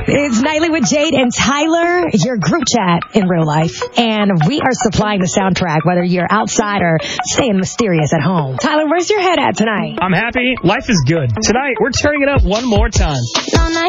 It's Nightly with Jade and Tyler, your group chat in real life. And we are supplying the soundtrack, whether you're outside or staying mysterious at home. Tyler, where's your head at tonight? I'm happy. Life is good. Tonight, we're turning it up one more time.